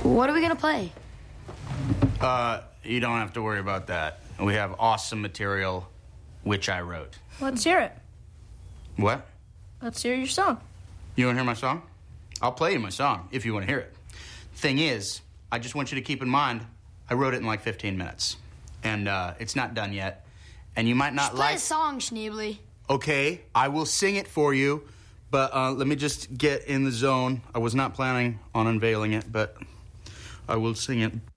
What are we gonna play? You don't have to worry about that. We have awesome material, which I wrote. Let's hear it. What? Let's hear your song. You want to hear my song? I'll play you my song if you want to hear it. Thing is, I just want you to keep in mind, I wrote it in like 15 minutes. And it's not done yet. And you might not Just play a song, Schneebly. Okay, I will sing it for you. But let me just get in the zone. I was not planning on unveiling it, but I will sing it.